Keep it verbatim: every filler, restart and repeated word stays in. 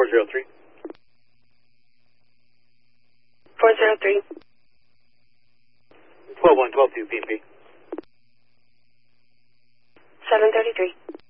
four zero three. four zero three. twelve one, twelve two, P M P. seven thirty-three.